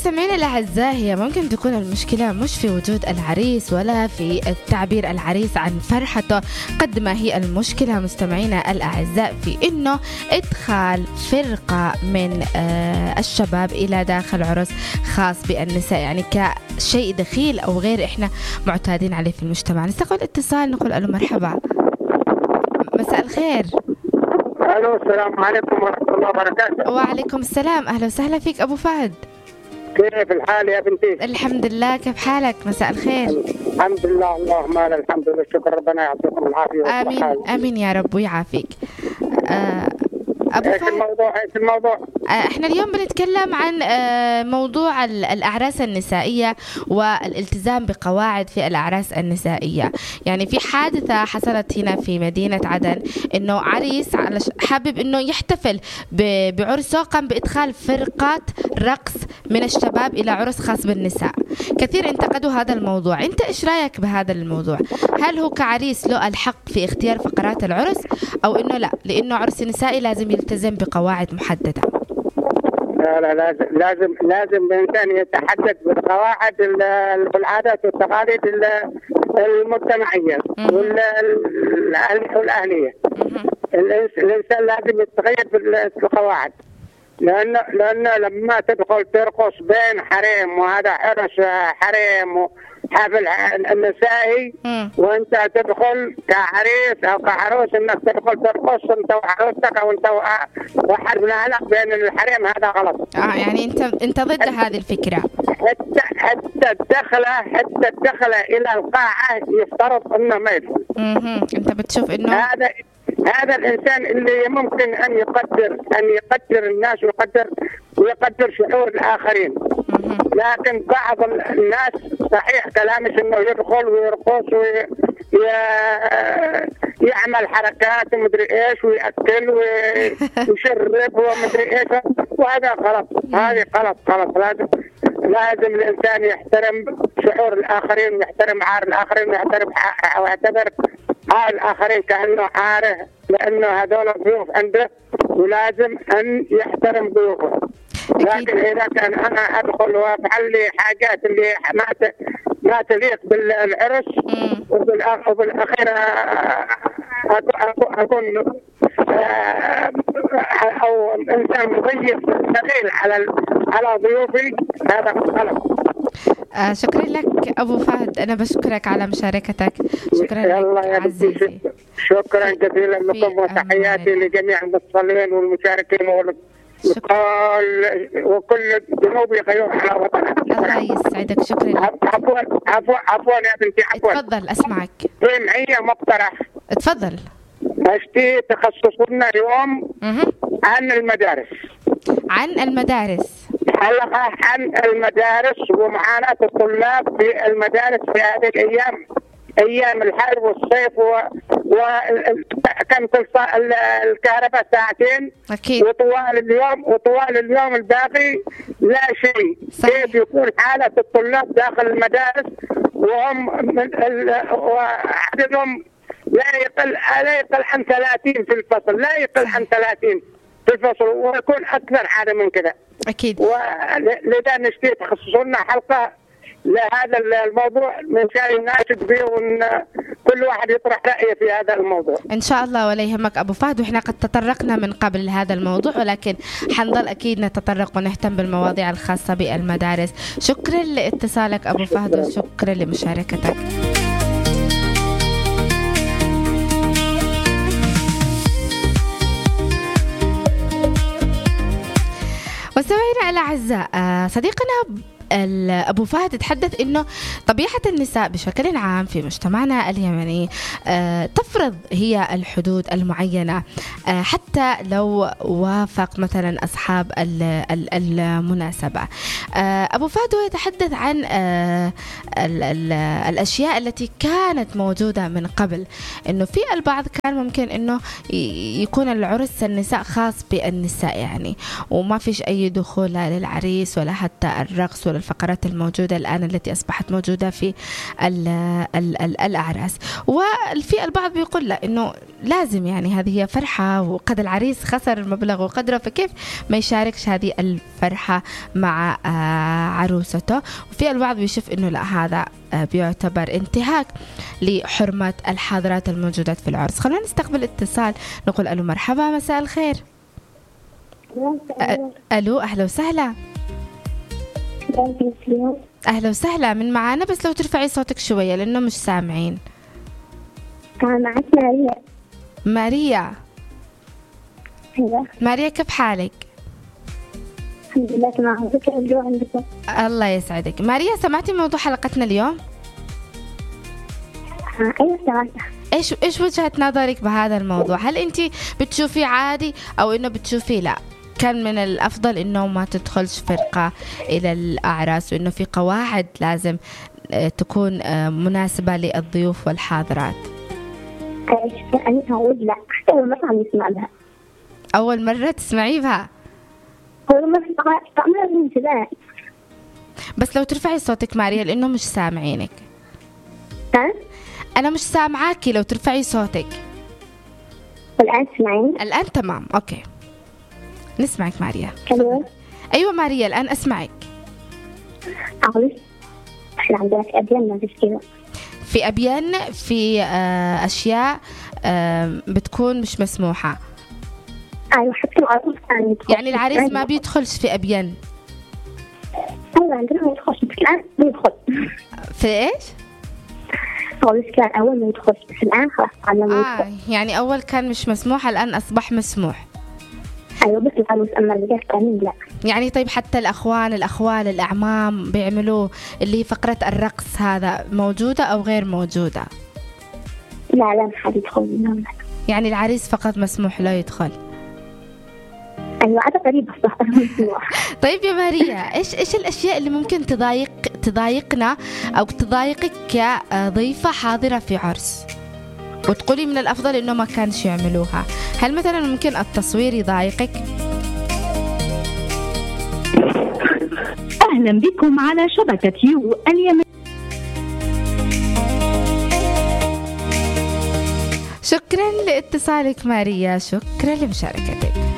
مستمعينا الأعزاء، هي ممكن تكون المشكلة مش في وجود العريس ولا في التعبير العريس عن فرحته، قد ما هي المشكلة مستمعينا الأعزاء في إنه إدخال فرقة من الشباب إلى داخل عرس خاص بالنساء، يعني كشيء دخيل أو غير إحنا معتادين عليه في المجتمع. نستقبل اتصال، نقول ألو مرحبا، مساء الخير. الو، السلام عليكم ورحمه الله وبركاته. وعليكم السلام، اهلا وسهلا فيك ابو فهد. كيف الحال يا بنتي؟ الحمد لله، كيف حالك؟ مساء الخير. الحمد لله، اللهم الحمد لله، شكر، ربنا يعطيكم العافيه. امين امين يا رب ويعافيك. أبو ايش الموضوع؟ احنا اليوم بنتكلم عن موضوع الأعراس النسائية والالتزام بقواعد في الأعراس النسائية. يعني في حادثة حصلت هنا في مدينة عدن، انه عريس حابب انه يحتفل بعرسه، قام بإدخال فرقة رقص من الشباب إلى عرس خاص بالنساء. كثير انتقدوا هذا الموضوع، انت ايش رأيك بهذا الموضوع؟ هل هو كعريس له الحق في اختيار فقرات العرس، او انه لا، لانه عرس نسائي لازم يلتزم بقواعد محددة؟ لا، لازم الإنسان يتحدث بالقواعد والعادات والتقاليد المجتمعية والأهلية. الإنسان لازم يتغير في القواعد، لأنه لما تدخل ترقص بين حريم، وهذا عرس حريم حفل النسائي، وانت تدخل كعريس او كعروس انك تدخل ترقص انت وعروستك او انت واحد من اهلك بين الحريم، هذا غلط. يعني انت ضد هذه الفكره؟ حتى الدخله الى القاعه يفترض انه ما يدخل. انت بتشوف انه هذا الانسان اللي ممكن ان يقدر الناس ويقدر شعور الاخرين. لكن بعض الناس صحيح كلامش انه يدخل ويرقص ويعمل حركات ومدري ايش ويأكل ويشرب ومدري ايش، وهذا غلط. هذه غلط. لازم الانسان يحترم شعور الاخرين ويحترم عار الاخرين ويعتبر عار الاخرين كانه عاره، لانه هذول ضيوف عنده ولازم ان يحترم ضيوفه. لكن إذا كان أنا أدخل وأفعل لي حاجات اللي ما تليق بالعرس، وبالأخير أكون أو إنسان مضيف ثقيل على ضيوفي، هذا غلط. شكرا لك أبو فهد، أنا بشكرك على مشاركتك. شكرا لك عزيزي، شكرا جزيلا لكم، وتحياتي لجميع المتصلين والمشاركين وكل جنوبي غيور على وطنك. الله يسعدك، شكرا لك. عفوا يا بنتي، عفوا. تفضل أسمعك. معي مقترح. تفضل. اشتي تخصصنا اليوم عن المدارس. حلقة عن المدارس ومعاناة الطلاب في المدارس في هذه الأيام، أيام الحر والصيف، وكم الكهرباء ساعتين أكيد. وطوال اليوم الباقي لا شيء. كيف يكون حالة الطلاب داخل المدارس وعددهم لا يقل عن 30 في الفصل، ويكون أكثر حاجة من كذا. أكيد. ولذا نشتي تخصصنا حلقة لهذا الموضوع من شان يناشد فيه، وان كل واحد يطرح رأيه في هذا الموضوع ان شاء الله. ولا يهمك ابو فهد، واحنا قد تطرقنا من قبل لهذا الموضوع، ولكن حنظل اكيد نتطرق ونهتم بالمواضيع الخاصة بالمدارس. شكرا لاتصالك ابو فهد، وشكرا لمشاركتك. مستمعينا الأعزاء، صديقنا أبو فهد تحدث إنه طبيعة النساء بشكل عام في مجتمعنا اليمني تفرض هي الحدود المعينة، حتى لو وافق مثلا أصحاب المناسبة. أبو فهد يتحدث عن الأشياء التي كانت موجودة من قبل، إنه في البعض كان ممكن إنه يكون العرس النساء خاص بالنساء، يعني وما فيش أي دخول لا للعريس ولا حتى الرقص ولا والفقرات الموجودة الآن التي أصبحت موجودة في الأعراس. وفي البعض بيقول لا إنه لازم يعني هذه هي فرحة، وقد العريس خسر المبلغ وقدره، فكيف ما يشاركش هذه الفرحة مع عروسته. وفي البعض بيشوف إنه لا، هذا بيعتبر انتهاك لحرمة الحاضرات الموجودات في العرس. خلونا نستقبل اتصال، نقول ألو مرحبا، مساء الخير. ألو، أهلا وسهلا. أهلا وسهلا، من معانا؟ بس لو ترفعي صوتك شوية لأنه مش سامعين. معك ماريا. ماريا. أيوة. ماريا، كيف حالك؟ الحمد لله تمام. ذكر الجو عندكم. الله يسعدك. ماريا، سمعتي موضوع حلقتنا اليوم؟ أيوة سمعتها. إيش وجهة نظرك بهذا الموضوع؟ هل أنت بتشوفي عادي أو إنه بتشوفي لا كان من الأفضل إنه ما تدخلش فرقة إلى الأعراس، وإنه في قواعد لازم تكون مناسبة للضيوف والحاضرات؟ أنا أقول لا، حتى أول مرة عم يسمع بها. أول مرة تسمعي بها؟ أول مرة طعمها من زمان. بس لو ترفعي صوتك ماريا لأنه مش سامعينك. ها؟ أنا مش سامعاكي، لو ترفعي صوتك. والآن تسمعين؟ الآن تمام، أوكي نسمعك ماريا. أيوة. أيوة ماريا، الآن أسمعك. أعرف إحنا عندنا في أبيان ما فيش كذا. في أبيان في أشياء بتكون مش مسموحة. أيوة، حتى العروس يعني العريس ما بيدخلش في أبيان. أيوة عندنا ما يدخلش، بس الآن بيدخل. في إيش؟ العروس كان أول ما يدخل، بس الآن خلاص علموا يدخل. يعني أول كان مش مسموح، الآن أصبح مسموح. أيوة بس العروس، أما الرجال الثانيين لا. يعني طيب حتى الأخوان، الأخوال، الأعمام بيعملوا اللي هي فقرة الرقص، هذا موجودة أو غير موجودة؟ لا ما حد يدخل منهم. يعني العريس فقط مسموح له يدخل؟ أيوة، هذا غريب الصراحة. طيب يا ماريا، إيش الأشياء اللي ممكن تضايقنا أو تضايقك كضيفة حاضرة في عرس وتقولي من الأفضل إنه ما كانش يعملوها؟ هل مثلا ممكن التصوير يضايقك؟ أهلا بكم على شبكة يو اليمن. شكرا لاتصالك ماريا، شكرا لمشاركتك.